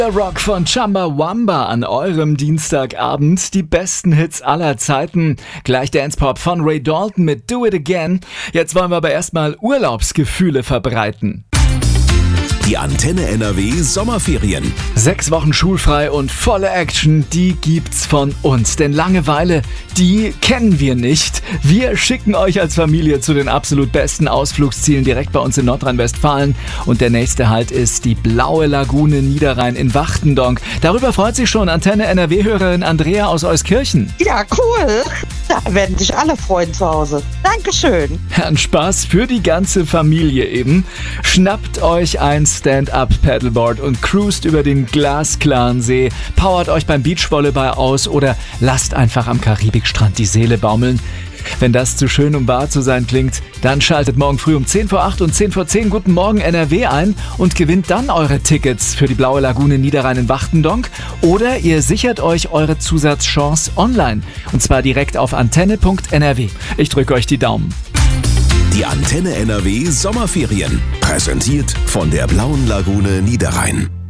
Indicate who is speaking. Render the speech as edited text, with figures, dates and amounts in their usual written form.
Speaker 1: Der Rock von Chumbawamba an eurem Dienstagabend. Die besten Hits aller Zeiten. Gleich Dance-Pop von Ray Dalton mit Do It Again. Jetzt wollen wir aber erstmal Urlaubsgefühle verbreiten.
Speaker 2: Die Antenne NRW Sommerferien.
Speaker 1: 6 Wochen schulfrei und volle Action, die gibt's von uns. Denn Langeweile, die kennen wir nicht. Wir schicken euch als Familie zu den absolut besten Ausflugszielen direkt bei uns in Nordrhein-Westfalen. Und der nächste Halt ist die Blaue Lagune Niederrhein in Wachtendonk. Darüber freut sich schon Antenne NRW-Hörerin Andrea aus Euskirchen.
Speaker 3: Ja, cool. Da werden sich alle freuen zu Hause. Dankeschön.
Speaker 1: Ein Spaß für die ganze Familie eben. Schnappt euch ein Stand-Up-Paddleboard und cruist über den glasklaren See, powert euch beim Beachvolleyball aus oder lasst einfach am Karibikstrand die Seele baumeln. Wenn das zu schön, um wahr zu sein klingt, dann schaltet morgen früh um 10 vor 8 und 10 vor 10 Guten Morgen NRW ein und gewinnt dann eure Tickets für die Blaue Lagune Niederrhein in Wachtendonk. Oder ihr sichert euch eure Zusatzchance online. Und zwar direkt auf antenne.nrw. Ich drücke euch die Daumen.
Speaker 2: Die Antenne NRW Sommerferien. Präsentiert von der Blauen Lagune Niederrhein.